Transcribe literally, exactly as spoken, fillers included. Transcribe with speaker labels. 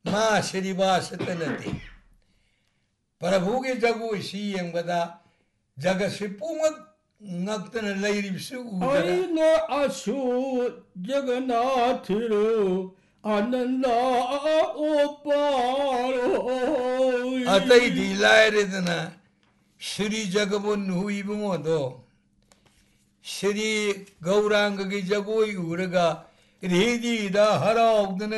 Speaker 1: मा श्रीवासता नते प्रभु के जगो सी यंगबदा जगत से पुंगक ngaktan lairibsu udara
Speaker 2: aina asu jagannathiru ananda oparo
Speaker 1: atai dilairedana Shri Jagabon huibungodo Shri Gauranga gi jagoi uraga redi da haraugdana